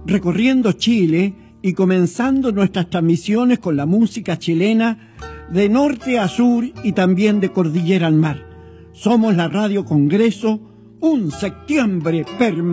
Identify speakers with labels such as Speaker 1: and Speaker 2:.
Speaker 1: recorriendo Chile y comenzando nuestras transmisiones con la música chilena de norte a sur y también de cordillera al mar. Somos la Radio Congreso, un septiembre permanente.